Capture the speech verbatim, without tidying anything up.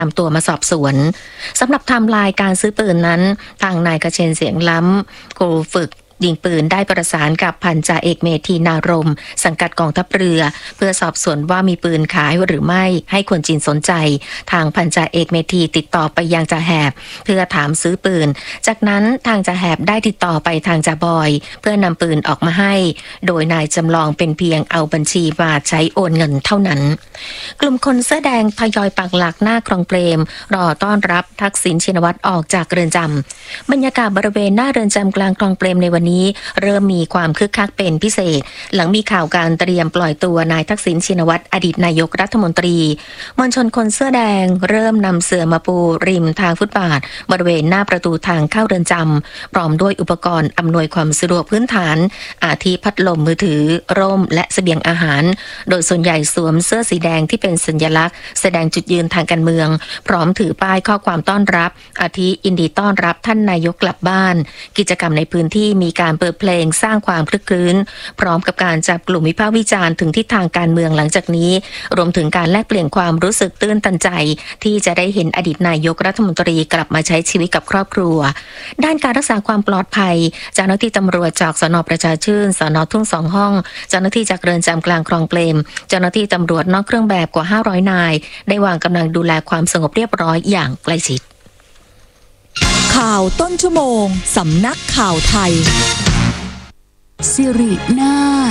นำตัวมาสอบสวนสำหรับไทม์ไลน์การซื้อปืนนั้นทางนายกเชนเสียงล้ำครูฝึกยิงปืนได้ประสานกับพันจ่าเอกเมธีนารมสังกัดกองทัพเรือเพื่อสอบสวนว่ามีปืนขายหรือไม่ให้คนจีนสนใจทางพันจ่าเอกเมธีติดต่อไปยังจ่าแหบเพื่อถามซื้อปืนจากนั้นทางจ่าแหบได้ติดต่อไปทางจ่าบอยเพื่อนำปืนออกมาให้โดยนายจำลองเป็นเพียงเอาบัญชีมาใช้โอนเงินเท่านั้นกลุ่มคนเสื้อแดงทยอยปักหลักหน้าคลองเปรมรอต้อนรับทักษิณชินวัตรออกจากเรือนจำบรรยากาศบริเวณหน้าเรือนจำกลางคลองเปรมในวันนี้เริ่มมีความคึกคักเป็นพิเศษหลังมีข่าวการเตรียมปล่อยตัวนายทักษิณชินวัตรอดีตนายกรัฐมนตรีมวลชนคนเสื้อแดงเริ่มนำเสื่อมาปูริมทางฟุตบาทบริเวณหน้าประตูทางเข้าเรือนจำพร้อมด้วยอุปกรณ์อำนวยความสะดวกพื้นฐานอาทิพัดลมมือถือร่มและเสบียงอาหารโดยส่วนใหญ่สวมเสื้อสีแดงที่เป็นสัญลักษณ์แสดงจุดยืนทางการเมืองพร้อมถือป้ายข้อความต้อนรับอาทิยินดีต้อนรับท่านนายกกลับบ้านกิจกรรมในพื้นที่มีการเปิดเพลงสร้างความคลึกคลื้นพร้อมกับการจับกลุ่มวิพากษ์วิจารณ์ถึงทิศทางการเมืองหลังจากนี้รวมถึงการแลกเปลี่ยนความรู้สึกตื้นตันใจที่จะได้เห็นอดีตนายกรัฐมนตรีกลับมาใช้ชีวิตกับครอบครัวด้านการรักษาความปลอดภัยเจ้าหน้าที่ตำรวจจากสน.ประชาชื่นสน.ทุ่งสองห้องเจ้าหน้าที่จากเรือนจำกลางคลองเปรมเจ้าหน้าที่ตำรวจนอกเครื่องแบบกว่าห้าร้อยนายได้วางกำลังดูแลความสงบเรียบร้อยอย่างใกล้ชิดข่าวต้นชั่วโมงสำนักข่าวไทยสิรินา